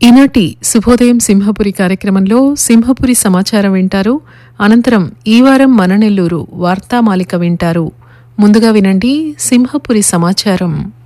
ఈనాటి శుభోదయం సింహపురి కార్యక్రమంలో సింహపురి సమాచారం వింటారు. అనంతరం ఈ వారం మన నెల్లూరు వార్తామాలిక వింటారు. ముందుగా వినండి సింహపురి సమాచారం.